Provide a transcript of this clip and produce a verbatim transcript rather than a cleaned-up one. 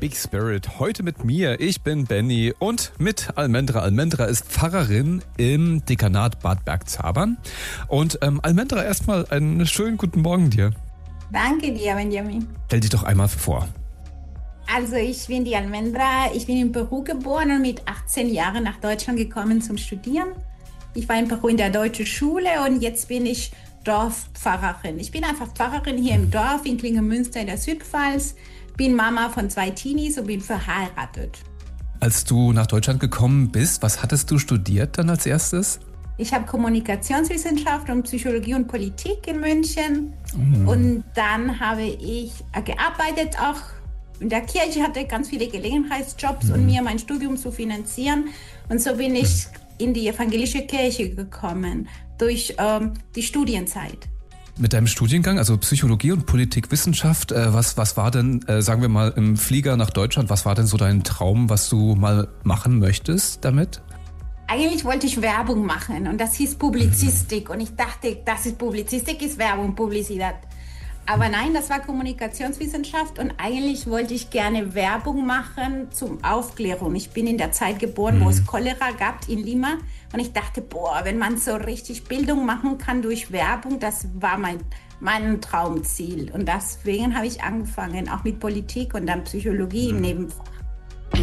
Big Spirit. Heute mit mir. Ich bin Benny und mit Almendra. Almendra ist Pfarrerin im Dekanat Bad Bergzabern. Und ähm, Almendra, erstmal einen schönen guten Morgen dir. Danke dir, Benjamin. Stell dich doch einmal vor. Also ich bin die Almendra. Ich bin in Peru geboren und mit achtzehn Jahren nach Deutschland gekommen zum Studieren. Ich war in Peru in der deutschen Schule und jetzt bin ich Dorfpfarrerin. Ich bin einfach Pfarrerin hier im Dorf in Klingemünster in der Südpfalz. Bin Mama von zwei Teenies und bin verheiratet. Als du nach Deutschland gekommen bist, was hattest du studiert dann als erstes? Ich habe Kommunikationswissenschaft und Psychologie und Politik in München. Mhm. Und dann habe ich gearbeitet auch in der Kirche, hatte ganz viele Gelegenheitsjobs, mhm. um mir mein Studium zu finanzieren. Und so bin ich in die evangelische Kirche gekommen durch ähm, die Studienzeit. Mit deinem Studiengang, also Psychologie und Politikwissenschaft, äh, was, was war denn, äh, sagen wir mal, im Flieger nach Deutschland, was war denn so dein Traum, was du mal machen möchtest damit? Eigentlich wollte ich Werbung machen und das hieß Publizistik. Und ich dachte, das ist Publizistik, ist Werbung, Publizität. Aber nein, das war Kommunikationswissenschaft und eigentlich wollte ich gerne Werbung machen zum Aufklärung. Ich bin in der Zeit geboren, mhm. wo es Cholera gab in Lima und ich dachte, boah, wenn man so richtig Bildung machen kann durch Werbung, das war mein, mein Traumziel. Und deswegen habe ich angefangen, auch mit Politik und dann Psychologie mhm. im Nebenfach.